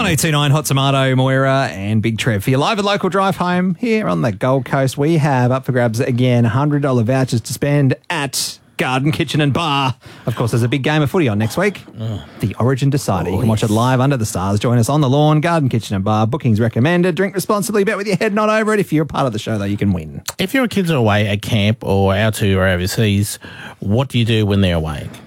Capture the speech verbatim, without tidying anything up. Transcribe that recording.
one eight two nine Hot Tomato, Moira and Big Trev for your live and local drive home here on the Gold Coast. We have up for grabs again one hundred dollars vouchers to spend at Garden Kitchen and Bar. Of course, there's a big game of footy on next week. Oh. The Origin Decider. Oh, you can watch yes. it live under the stars. Join us on the lawn, Garden Kitchen and Bar. Bookings recommended. Drink responsibly. Bet with your head not over it. If you're a part of the show, though, you can win. If your kids are away at camp or out to or overseas, what do you do when they're away?